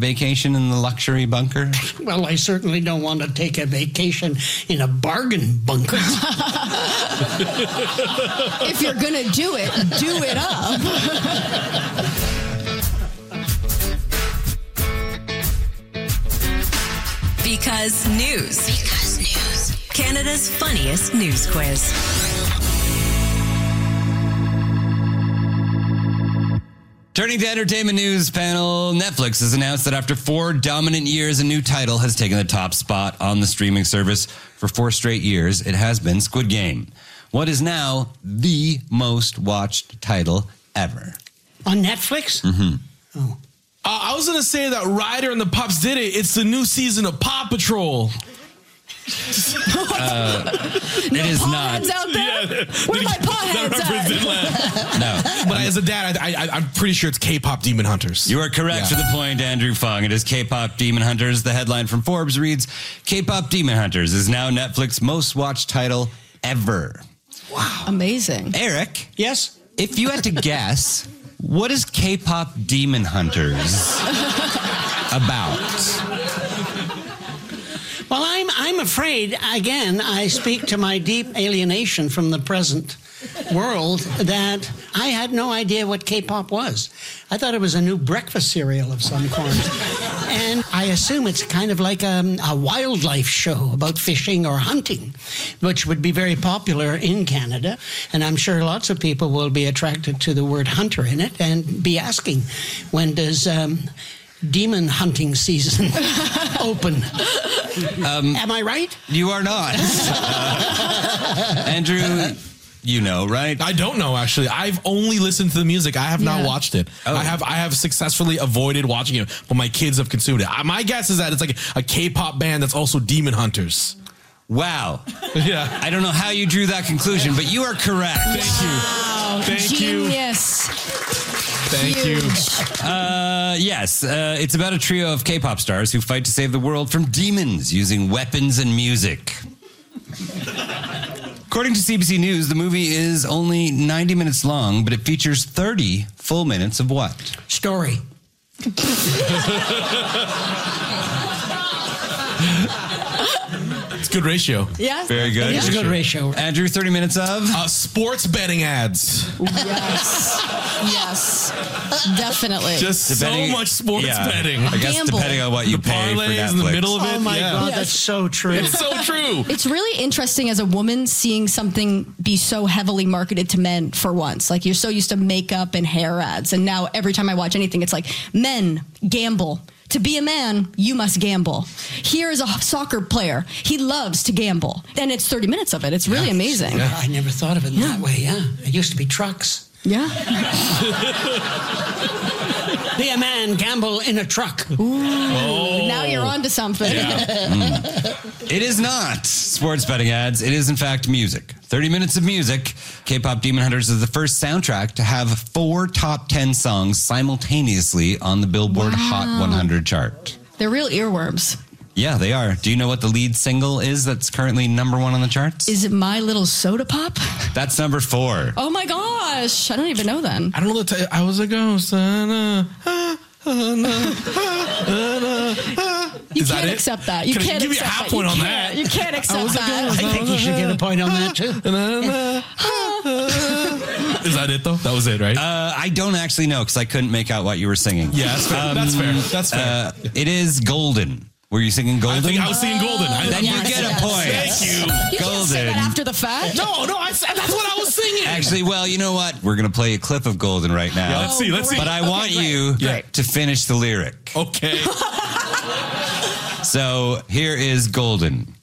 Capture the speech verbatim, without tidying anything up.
vacation in the luxury bunker? Well, I certainly don't want to take a vacation in a bargain bunker. If you're going to do it, do it up. Because news. Because news. Canada's funniest news quiz. Turning to entertainment news panel, Netflix has announced that after four dominant years, a new title has taken the top spot on the streaming service. For four straight years, it has been Squid Game. What is now the most watched title ever? On Netflix? Mm-hmm. Oh. Uh, I was going to say that Ryder and the Pups did it. It's the new season of Paw Patrol. uh, no it is paw not. Heads out there? Yeah. Where are my paw heads at? No. But as a dad, I, I, I'm pretty sure it's K-pop Demon Hunters. You are correct Yeah. to the point, Andrew Fung. It is K-pop Demon Hunters. The headline from Forbes reads, K-pop Demon Hunters is now Netflix's most watched title ever. Wow. Amazing. Eric? Yes? If you had to guess, what is K-pop Demon Hunters about? Well, I'm I'm afraid, again, I speak to my deep alienation from the present world, that I had no idea what K-pop was. I thought it was a new breakfast cereal of some kind. And I assume it's kind of like a, a wildlife show about fishing or hunting, which would be very popular in Canada. And I'm sure lots of people will be attracted to the word hunter in it and be asking, when does um, demon hunting season open? Um, Am I right? You are not. Uh, Andrew, you know, right? I don't know, actually. I've only listened to the music. I have Yeah. not watched it. Oh. I have I have successfully avoided watching it, but my kids have consumed it. Uh, My guess is that it's like a K-pop band that's also Demon Hunters. Wow. Yeah. I don't know how you drew that conclusion, but you are correct. Thank you. Wow. Thank you. Genius. Thank Huge. you. Uh, yes, uh, it's about a trio of K-pop stars who fight to save the world from demons using weapons and music. According to C B C News, the movie is only ninety minutes long, but it features thirty full minutes of what? Story. It's a good ratio. Yeah. Very good. It's a good ratio. Andrew, thirty minutes of? Uh, sports betting ads. Yes. Yes. Definitely. Just Depending- so much sports yeah. betting. I guess Gamble. depending on what you The pay for parlays Netflix. in the middle of it. Oh my yeah. God, Yes. that's so true. It's so true. It's really interesting as a woman seeing something be so heavily marketed to men for once. Like, you're so used to makeup and hair ads. And now every time I watch anything, it's like, men, gamble. To be a man, you must gamble. Here is a soccer player. He loves to gamble. And it's thirty minutes of it. It's really amazing. Yeah. I never thought of it that way, yeah. It used to be trucks. Yeah. Be a man, gamble in a truck. Ooh, now you're on to something. It is not sports betting ads. It is, in fact, music. thirty minutes of music. K-pop Demon Hunters is the first soundtrack to have four top ten songs simultaneously on the Billboard Wow. Hot one hundred chart. They're real earworms. Yeah, they are. Do you know what the lead single is that's currently number one on the charts? Is it My Little Soda Pop? That's number four. Oh my gosh. I don't even know then. I don't know the t- I was a ghost. Uh, uh, uh, uh, uh, uh. You Is can't that it? accept that. You Can I can't give you a accept half that. point you on can't. that? You can't accept was a that. ghost. I think you should get a point on that, too. Is that it, though? That was it, right? Uh, I don't actually know because I couldn't make out what you were singing. yeah, that's fair. that's fair. That's fair. Uh, it is Golden. Were you singing Golden? I think I was singing Golden. I, Then Yes, you get yes. a point. Thank you. You can't say that Golden. after the fact. No, no, I, said- that's what I was singing. Actually, well, you know what? We're going to play a clip of Golden right now. Yeah, let's see. Let's see. But I Okay, want great. you Yeah. to finish the lyric. Okay. So here is Golden.